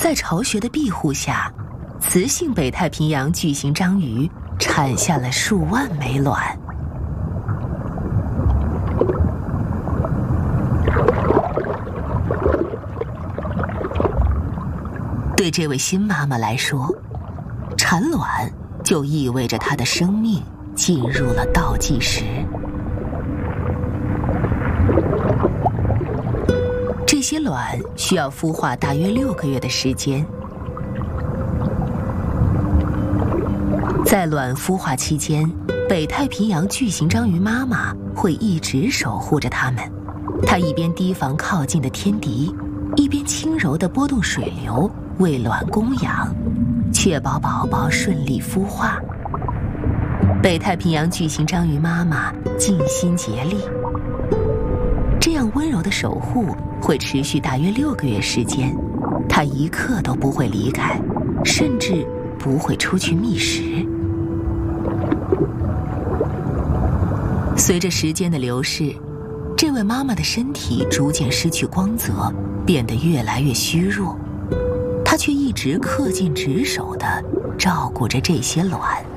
在巢穴的庇护下，雌性北太平洋巨型章鱼产下了数万枚卵。对这位新妈妈来说，产卵就意味着她的生命进入了倒计时。这些卵需要孵化大约6个月的时间。在卵孵化期间，北太平洋巨型章鱼妈妈会一直守护着它们。她一边提防靠近的天敌，一边轻柔地拨动水流，为卵供氧，确保宝宝顺利孵化。北太平洋巨型章鱼妈妈尽心竭力，这样温柔的守护会持续大约6个月时间，她一刻都不会离开，甚至不会出去觅食。随着时间的流逝，这位妈妈的身体逐渐失去光泽，变得越来越虚弱。她却一直恪尽职守地照顾着这些卵。